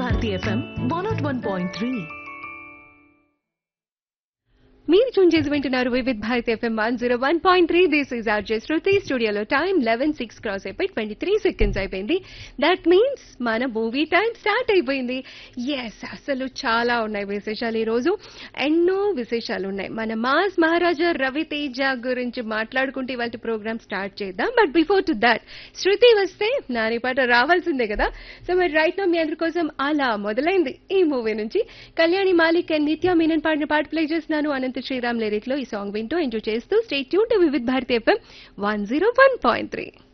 Bharti FM 101.3. మీరు tune చేసి వింటున్నారు Vividh Bharat FM 101.3. This is RJ శృతి. స్టూడియోలో టైం 11:06 క్రాస్ అయిపోయి 23 సెకండ్స్ అయిపోయింది. దట్ మీన్స్ మన మూవీ టైం స్టార్ట్ అయిపోయింది. ఎస్, అసలు చాలా ఉన్నాయి విశేషాలు. ఈరోజు ఎన్నో విశేషాలు ఉన్నాయి. మన మాస్ మహారాజా రవితేజ గురించి మాట్లాడుకుంటూ ఇవాళ ప్రోగ్రామ్ స్టార్ట్ చేద్దాం. బట్ బిఫోర్ టు దాట్, శృతి వస్తే నాని పాట రావాల్సిందే కదా. సో మరి రైట్ నా మీ అందరి కోసం అలా మొదలైంది ఈ మూవీ నుంచి. కళ్యాణి మాలిక్ అండ్ నిత్య మీనన్ పాడిన పాట ప్లే చేస్తున్నాను. అనంత శ్రీరామ్ లిరిక్ లో ఈ సాంగ్ వింటూ ఎంజాయ్ చేస్తూ stay tune to Vividh Bharati FM 101.3.